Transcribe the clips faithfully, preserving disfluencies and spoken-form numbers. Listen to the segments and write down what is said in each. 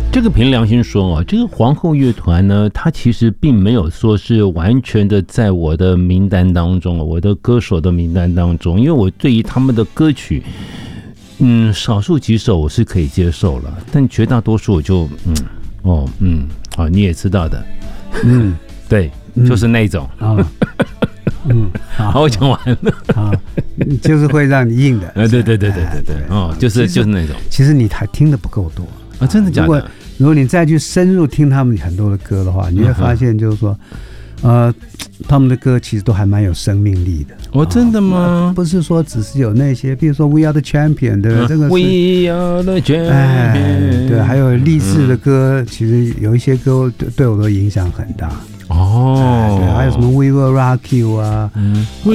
这个凭良心说啊，这个皇后乐团呢，它其实并没有说是完全的在我的名单当中，我的歌手的名单当中，因为我对于他们的歌曲，嗯，少数几首我是可以接受了，但绝大多数我就嗯哦嗯啊，你也知道的，嗯，对，就是那种啊。嗯，好，我讲完了。 好，就是会让你硬的。 啊，对对对对对对，哦，就是就是那种。 其实你还听的不够多啊，真的假的？ 如果如果你再去深入听他们很多的歌的话，你会发现就是说，呃，他们的歌其实都还蛮有生命力的。 哦，真的吗？ 不是说只是有那些，比如说 We Are the Champion 的这个 We Are the Champion， 哎，对，还有励志的歌，其实有一些歌对对我的影响很大。 哦， 对，还有什么 We Will Rock You 啊， 嗯 ，We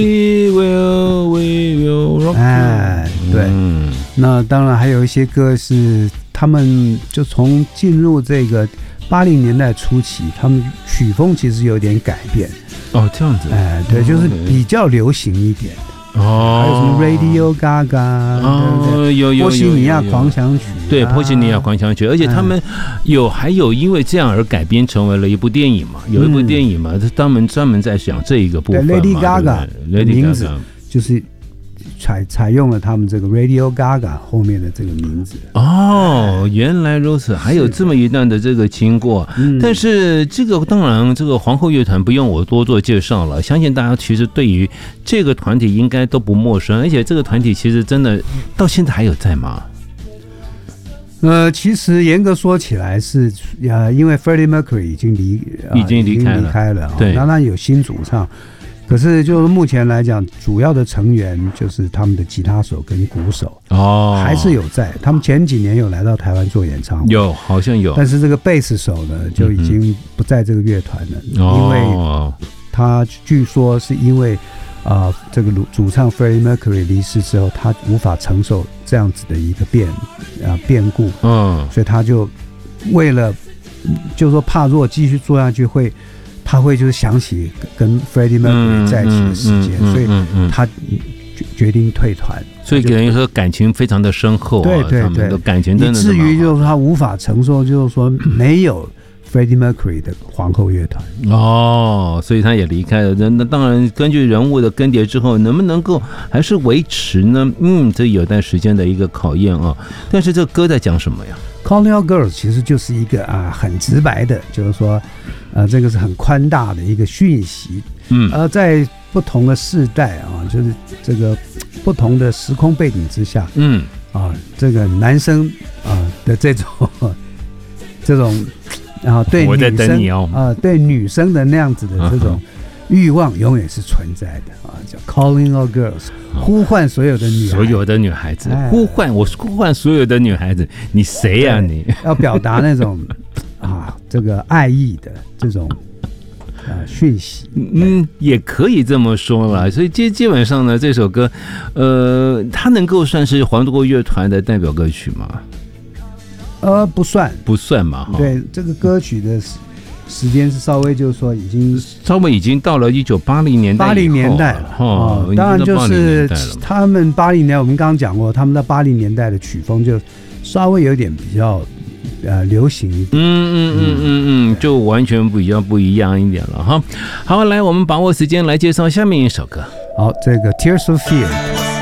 Will We Will Rock You， 哎，对，嗯，那当然还有一些歌是他们就从进入这个八零年代初期，他们曲风其实有点改变。 哦，这样子， 哎，对，就是比较流行一点。哦，还有什么 Radio Gaga， 哦， 对对， 有有有波西尼亚狂想曲， 对，啊，波西尼亚狂想曲，而且他们有还有因为这样而改编成为了一部电影嘛，有一部电影嘛，他专门专门在讲这一个部分嘛。 Lady Gaga 的名字就是采采用了他们这个 Radio Gaga 后面的这个名字。 哦，原来如此，还有这么一段的这个经过。嗯，但是这个当然，这个皇后乐团不用我多做介绍了，相信大家其实对于这个团体应该都不陌生，而且这个团体其实真的到现在还有在吗？ 呃，其实严格说起来是，呃，因为 Freddie Mercury 已经离、呃、 已经离开了， 离开了， 对， 当然有新主唱。可是，就是目前来讲，主要的成员就是他们的吉他手跟鼓手哦，还是有在。他们前几年有来到台湾做演唱会， 有好像有。 但是这个贝斯手呢，就已经不在这个乐团了，嗯、因为他据说是因为啊、呃，这个主唱 Freddie Mercury 离世之后，他无法承受这样子的一个变啊、呃、变故，嗯，所以他就为了就是说怕如果继续做下去会。他会就是想起跟 Freddie Mercury 在一起的时间，嗯嗯嗯嗯嗯、所以他决定退团。 所以等于说感情非常的深厚、啊， 对对对， 他们的感情真的以至于就是他无法承受，就是说没有 Freddie Mercury 的皇后乐团哦，所以他也离开了。那当然，根据人物的更迭之后，能不能够还是维持呢？嗯，这有待时间的一个考验啊。但是这歌在讲什么呀 ？Calling All Girls 其实就是一个啊很直白的，就是说，呃，这个是很宽大的一个讯息，嗯，呃，在不同的世代啊，就是这个不同的时空背景之下，嗯，啊，这个男生啊的这种这种啊对女生啊、哦、对女生的那样子的这种欲望永远是存在的啊，叫 Calling All Girls。呼唤所有的女孩， 所有的女孩子，哎、呼唤我呼唤所有的女孩子，你谁呀、啊、你？ 要表达那种啊，这个爱意的这种啊讯息， 嗯，也可以这么说了。所以基基本上呢，这首歌，呃，它能够算是皇后乐团的代表歌曲吗？ 呃，不算， 不算嘛。 对，这个歌曲的时间是稍微就是说已经稍微已经到了一九八零年代， 八零年代了哦。当然就是他们八零年，我们刚刚讲过，他们在八零年代的曲风就稍微有点比较呃流行一点， 嗯嗯嗯嗯嗯，就完全比较不一样一点了哈。好，来我们把握时间来介绍下面一首歌。 好，这个 Tears of Fear。